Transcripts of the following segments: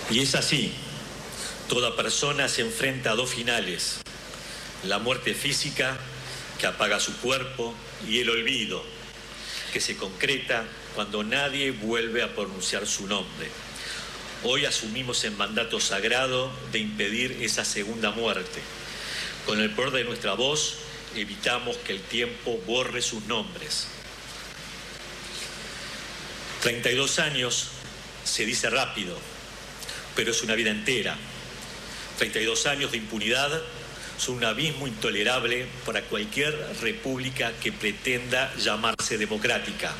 Y es así, toda persona se enfrenta a dos finales: la muerte física, que apaga su cuerpo, y el olvido, que se concreta cuando nadie vuelve a pronunciar su nombre. Hoy asumimos el mandato sagrado de impedir esa segunda muerte. Con el poder de nuestra voz, evitamos que el tiempo borre sus nombres. 32 años se dice rápido, pero es una vida entera. 32 años de impunidad son un abismo intolerable para cualquier república que pretenda llamarse democrática.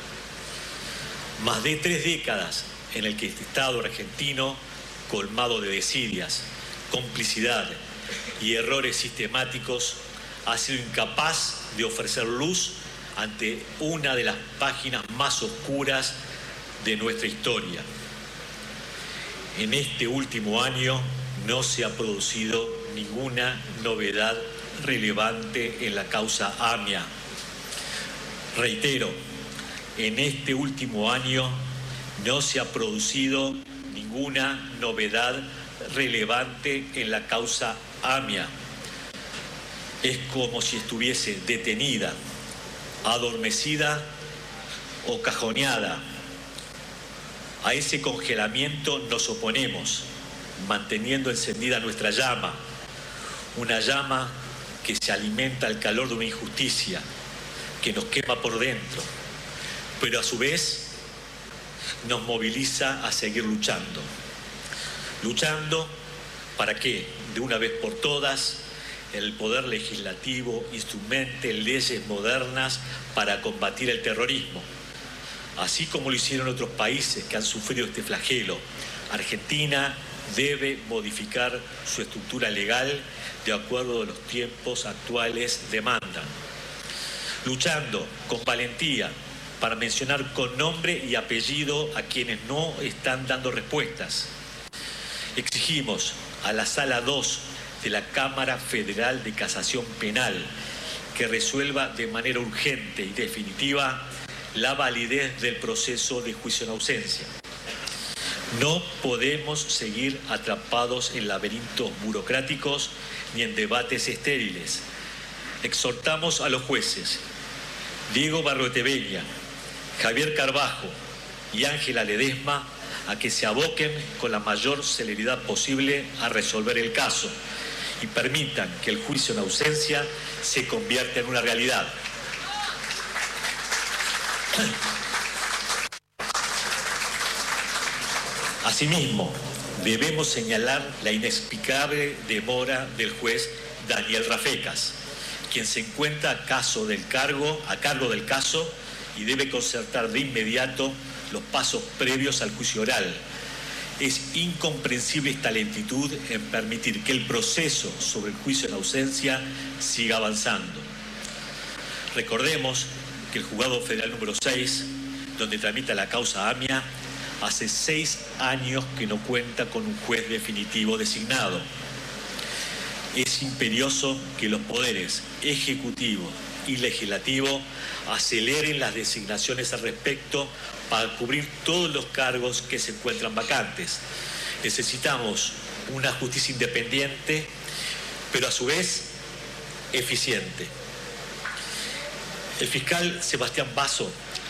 Más de 3 décadas en el que el Estado argentino, colmado de desidias, complicidad y errores sistemáticos, ha sido incapaz de ofrecer luz ante una de las páginas más oscuras de nuestra historia. En este último año no se ha producido ninguna novedad relevante en la causa AMIA. Reitero, en este último año no se ha producido ninguna novedad relevante en la causa AMIA. Es como si estuviese detenida, adormecida o cajoneada. A ese congelamiento nos oponemos, manteniendo encendida nuestra llama, una llama que se alimenta al calor de una injusticia, que nos quema por dentro, pero a su vez nos moviliza a seguir luchando. Luchando para que, de una vez por todas, el poder legislativo instrumente leyes modernas para combatir el terrorismo, así como lo hicieron otros países que han sufrido este flagelo. Argentina debe modificar su estructura legal de acuerdo a los tiempos actuales demandan. Luchando con valentía para mencionar con nombre y apellido a quienes no están dando respuestas. Exigimos a la Sala 2 de la Cámara Federal de Casación Penal que resuelva de manera urgente y definitiva la validez del proceso de juicio en ausencia. No podemos seguir atrapados en laberintos burocráticos ni en debates estériles. Exhortamos a los jueces Diego Barroeteveña, Javier Carbajo y Ángela Ledesma a que se aboquen con la mayor celeridad posible a resolver el caso y permitan que el juicio en ausencia se convierta en una realidad. Asimismo, debemos señalar la inexplicable demora del juez Daniel Rafecas, quien se encuentra a cargo del caso y debe concertar de inmediato los pasos previos al juicio oral. Es incomprensible esta lentitud en permitir que el proceso sobre el juicio en ausencia siga avanzando. Recordemos que el Juzgado Federal número 6, donde tramita la causa AMIA, hace 6 años que no cuenta con un juez definitivo designado. Es imperioso que los poderes ejecutivo y legislativo aceleren las designaciones al respecto para cubrir todos los cargos que se encuentran vacantes. Necesitamos una justicia independiente, pero a su vez eficiente. El fiscal Sebastián Basso